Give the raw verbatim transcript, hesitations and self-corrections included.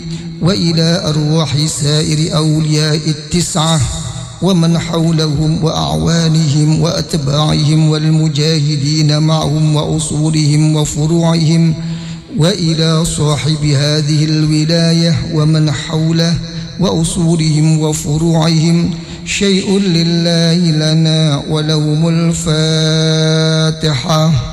وإلى أرواح سائر أولياء التسعة ومن حولهم وأعوانهم وأتباعهم والمجاهدين معهم وأصولهم وفروعهم، وإلى صاحب هذه الولاية ومن حوله وأصولهم وفروعهم. شيء لله لنا ولهم الفاتحة.